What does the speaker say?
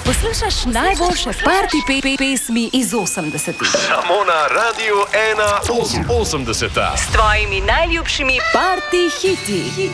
Poslušaš najboljše party pesmi iz 80-ih. Samo na Radiu 1 80. S tvojimi najljubšimi party hiti.